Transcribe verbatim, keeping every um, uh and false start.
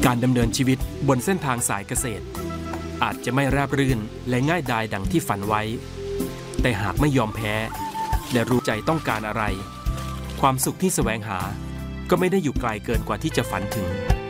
การดำเนินชีวิตบนเส้นทางสายเกษตรอาจจะไม่ราบรื่นและง่ายดายดังที่ฝันไว้แต่หากไม่ยอมแพ้และรู้ใจต้องการอะไรความสุขที่แสวงหาก็ไม่ได้อยู่ไกลเกินกว่าที่จะฝันถึง